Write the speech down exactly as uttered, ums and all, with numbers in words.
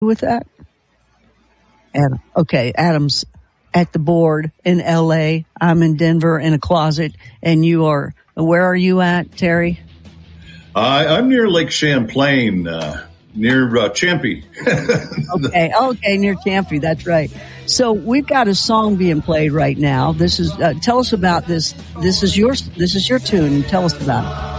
with that? Adam. Okay, Adam's at the board in L A. I'm in Denver in a closet, and you are, where are you at, Terry? Uh, I'm near Lake Champlain, uh, near uh, Champy. okay, okay, near Champy, that's right. So we've got a song being played right now. This is, uh, tell us about this. This is your, this is your tune. Tell us about it.